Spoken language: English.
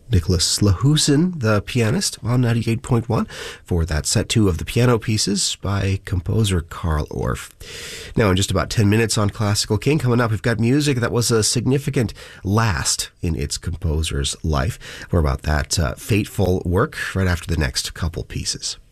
Nicholas Lahusen, the pianist, on 98.1 for that set two of the piano pieces by composer Carl Orff. Now, in just about 10 minutes on Classical King, coming up, we've got music that was a significant last in its composer's life. More about that fateful work right after the next couple pieces.